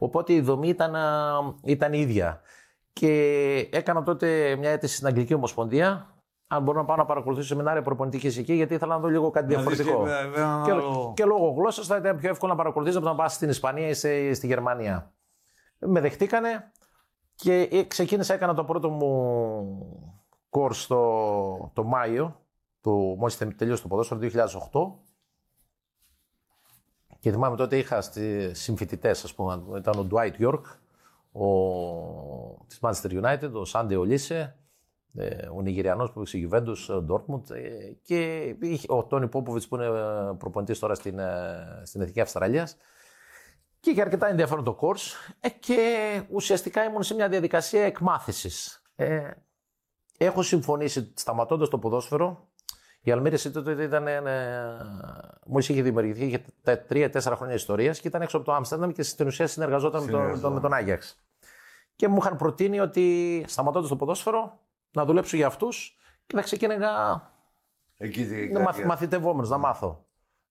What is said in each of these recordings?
Οπότε η δομή ήταν ίδια. Και έκανα τότε μια αίτηση στην Αγγλική Ομοσπονδία. Αν μπορώ να πάω να παρακολουθήσω σεμινάρια προπονητικής εκεί, γιατί ήθελα να δω λίγο κάτι διαφορετικό. Και λόγω γλώσσας θα ήταν πιο εύκολο να παρακολουθήσω από να πας στην Ισπανία ή στη Γερμανία. Με δεχτήκανε και ξεκίνησα, έκανα το πρώτο μου course το Μάιο, μόλις τελείωσε το ποδόσφαιρο, το 2008. Και θυμάμαι τότε είχα συμφοιτητές, ας πούμε, ήταν ο Dwight York, της Manchester United, ο Σάντε Ολίσε, ο Νιγηριανός που είχε Juventus, ο Dortmund, και ο Τόνι Πόποβιτς που είναι προπονητής τώρα στην Εθνική Αυστραλίας. Και είχε αρκετά ενδιαφέρον το course και ουσιαστικά ήμουν σε μια διαδικασία εκμάθησης. Έχω συμφωνήσει, σταματώντας το ποδόσφαιρο, η Αλμύρης τότε ήταν, μόλις είχε δημιουργηθεί, είχε 3-4 χρόνια ιστορίας και ήταν έξω από το Άμστερνταμ και στην ουσία συνεργαζόταν με τον Άγιαξ. Και μου είχαν προτείνει ότι σταματώντας το ποδόσφαιρο να δουλέψω για αυτούς και να ξεκίνηγα μαθητευόμενος, να μάθω.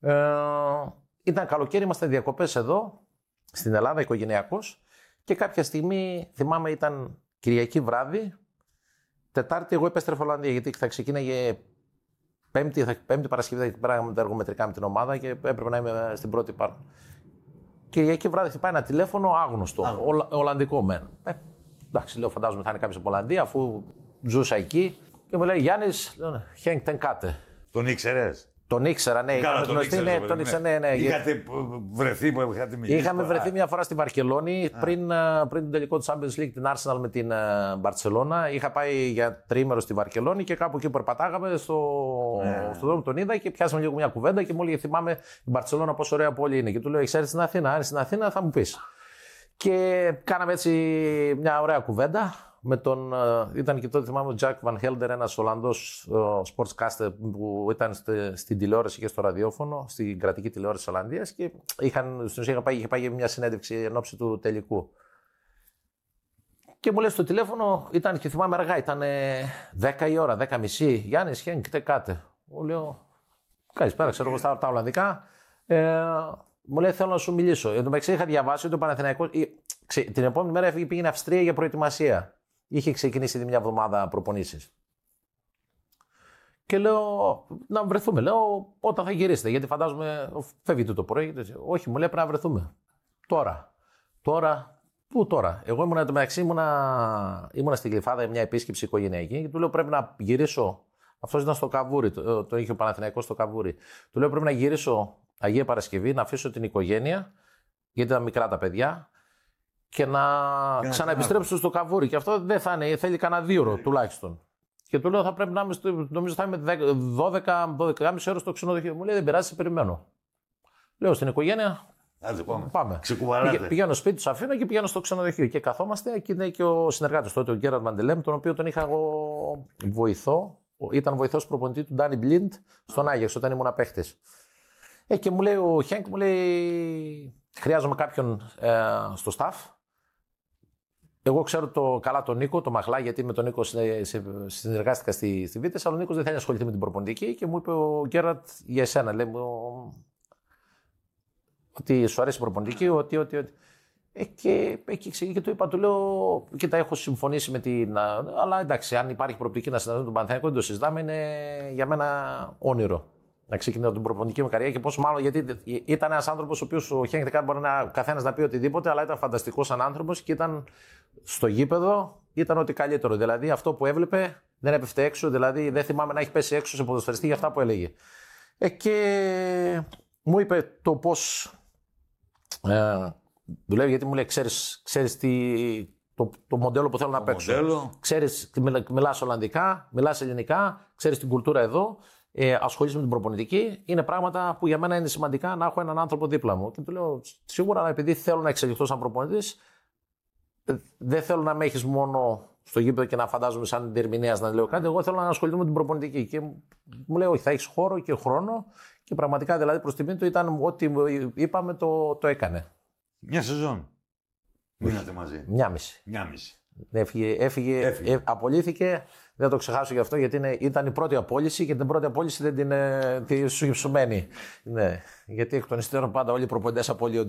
Ήταν καλοκαίρι, ήμασταν διακοπές εδώ, στην Ελλάδα, οικογενειακός, και κάποια στιγμή, θυμάμαι, ήταν Κυριακή βράδυ, Τετάρτη εγώ επέστρεφα Ολλανδία, γιατί θα ξεκίναγε Πέμπτη Παρασκευή, θα πέραγαμε τα εργομετρικά με την ομάδα και έπρεπε να είμαι στην πρώτη πάρα. Κυριακή βράδυ χτυπάει ένα τηλέφωνο άγνωστο, Ολλανδικό μεν. Εντάξει, λέω, φαντάζομαι θα είναι κάποιος από Ολλανδία, αφού ζούσα εκεί, και μου λέει Γιάννης, Χένκ Τενκάτε. Τον ήξερες? Τον ήξερα, ναι. Είχατε βρεθεί, είχαμε βρεθεί μια φορά στη Βαρκελόνη πριν τον τελικό του Champions League, την Arsenal με την Μπαρτσελώνα. Είχα πάει για τρίμερο στη Βαρκελόνη και κάπου εκεί περπατάγαμε στον δρόμο, τον είδα και πιάσαμε λίγο μια κουβέντα και μου έλεγε, θυμάμαι η Μπαρτσελώνα πόσο ωραία πόλη είναι. Και του λέω, ξέρεις στην Αθήνα, αν είσαι στην Αθήνα θα μου πεις. Και κάναμε έτσι μια ωραία κουβέντα. Ήταν και τότε, θυμάμαι, ο Jack Van Helder, ένας Ολλανδός sportscaster που ήταν στην τηλεόραση και στο ραδιόφωνο, στην κρατική τηλεόραση της Ολλανδίας, και στην ουσία είχε πάει για μια συνέντευξη εν ώψη του τελικού. Και μου λέει στο τηλέφωνο, ήταν και θυμάμαι αργά, ήταν 10 η ώρα, 10:30, Γιάννης Χένκ Τενκάτε. Μου λέω, καλησπέρα, ξέρω εγώ στα Ολλανδικά. Μου λέει, θέλω να σου μιλήσω. Εν τω μεταξύ είχα διαβάσει ότι ο Παναθηναϊκός την επόμενη μέρα πήγαινε Αυστρία για προετοιμασία. Είχε ξεκινήσει ήδη μια εβδομάδα προπονήσεις. Και λέω, να βρεθούμε. Λέω, όταν θα γυρίσετε, γιατί φαντάζομαι φεύγετε το πρωί. Όχι, μου λέει, πρέπει να βρεθούμε. Τώρα. Πού τώρα? Εγώ ήμουνα στην Γλυφάδα, μια επίσκεψη οικογενειακή, και του λέω, πρέπει να γυρίσω. Αυτός ήταν στο Καβούρι, το είχε ο Παναθηναϊκός στο Καβούρι. Του λέω, πρέπει να γυρίσω Αγία Παρασκευή, να αφήσω την οικογένεια, γιατί ήταν μικρά τα παιδιά, και να ξαναεπιστρέψω στο Καβούρι. Και αυτό δεν θα είναι, θέλει κανένα 2 ώρες τουλάχιστον. Και του λέω, θα πρέπει να είμαι, νομίζω θα είμαι 12,5 ώρες στο ξενοδοχείο. Μου λέει, δεν πειράζει, σε περιμένω. Λέω στην οικογένεια, πάμε. Πηγαίνω σπίτι, του αφήνω και πηγαίνω στο ξενοδοχείο. Και καθόμαστε, και είναι και ο συνεργάτης τότε, ο Γκέραντ Μαντελέμ, τον οποίο τον είχα εγώ βοηθό. Ήταν βοηθός προπονητή του Ντάνι Μπλιντ στον Άγιαξ όταν ήμουν παίχτης. Και μου λέει ο Χένκ, μου λέει, χρειάζομαι κάποιον στο staff. Εγώ ξέρω καλά τον Νίκο, τον Μαχλά, γιατί με τον Νίκο συνεργάστηκα στη Βίτες, αλλά ο Νίκος δεν θέλει να ασχοληθεί με την προπονητική και μου είπε ο Γκέραντ για εσένα. Λέει μου ότι σου αρέσει η προπονητική, ότι. Και του είπα, του λέω, κοίτα, έχω συμφωνήσει με την. Αλλά εντάξει, αν υπάρχει προοπτική να συναντήσω τον Παναθηναϊκό, δεν το συζητάμε, είναι για μένα όνειρο. Να ξεκινήσω την προπονητική μου καριέρα, και πόσο μάλλον γιατί ήταν ένας άνθρωπος ο οποίος ο Χένκ Τενκάτε μπορεί καθένας να πει οτιδήποτε, αλλά ήταν φανταστικός σαν άνθρωπος και ήταν στο γήπεδο, ήταν ό,τι καλύτερο. Δηλαδή αυτό που έβλεπε δεν έπεφτε έξω, δηλαδή δεν θυμάμαι να έχει πέσει έξω σε ποδοσφαιριστή για αυτά που έλεγε. Και μου είπε το πώς δουλεύει, γιατί μου λέει, ξέρεις το μοντέλο που θέλω να παίξω. Ξέρεις, μιλάς Ολλανδικά, μιλάς Ελληνικά, ξέρεις την κουλτούρα εδώ. Ασχολείσαι με την προπονητική, είναι πράγματα που για μένα είναι σημαντικά να έχω έναν άνθρωπο δίπλα μου. Και του λέω, σίγουρα, αλλά επειδή θέλω να εξελιχθώ σαν προπονητής, δεν θέλω να με έχεις μόνο στο γήπεδο και να φαντάζομαι σαν διερμηνέας να λέω κάτι. Εγώ θέλω να ασχοληθώ με την προπονητική. Και μου λέει, όχι, θα έχεις χώρο και χρόνο. Και πραγματικά, δηλαδή, προς τιμή του ήταν ό,τι είπαμε, το έκανε. Μια σεζόν. Μείνατε μαζί. Μια μισή. Έφυγε, απολύθηκε. Δεν το ξεχάσω γι' αυτό, γιατί ήταν η πρώτη απόλυση και την πρώτη απόλυση δεν την σου μένει. Ναι, γιατί εκ των υστέρων πάντα όλοι οι προπονητές απολύονται.